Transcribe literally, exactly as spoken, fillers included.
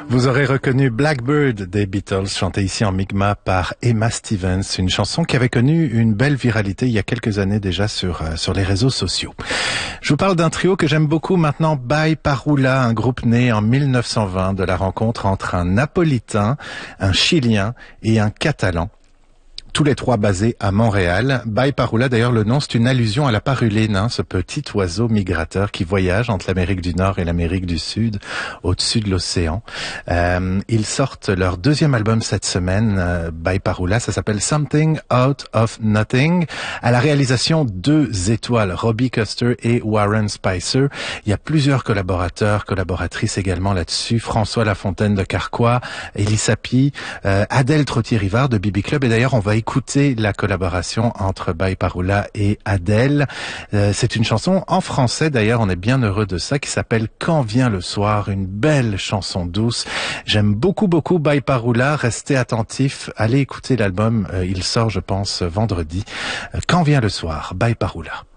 Vous aurez reconnu Blackbird des Beatles, chanté ici en Mi'kmaq par Emma Stevens, une chanson qui avait connu une belle viralité il y a quelques années déjà sur euh, sur les réseaux sociaux. Je vous parle d'un trio que j'aime beaucoup maintenant, By Parula, un groupe né en mille neuf cent vingt de la rencontre entre un Napolitain, un Chilien et un Catalan. Tous les trois basés à Montréal. By Parula, d'ailleurs, le nom, c'est une allusion à la paruline, hein, ce petit oiseau migrateur qui voyage entre l'Amérique du Nord et l'Amérique du Sud, au-dessus de l'océan. Euh, ils sortent leur deuxième album cette semaine, euh, By Parula, ça s'appelle Something Out of Nothing. À la réalisation, deux étoiles, Robbie Custer et Warren Spicer. Il y a plusieurs collaborateurs, collaboratrices également là-dessus, François Lafontaine de Carquois, Elie Sapi, euh, Adèle Trottier-Rivard de B B Club, et d'ailleurs, on va écouter la collaboration entre By Parula et Adèle. Euh, c'est une chanson en français, d'ailleurs, on est bien heureux de ça, qui s'appelle Quand vient le soir, une belle chanson douce. J'aime beaucoup, beaucoup By Parula. Restez attentifs, allez écouter l'album, euh, il sort, je pense, vendredi. Euh, Quand vient le soir, By Parula.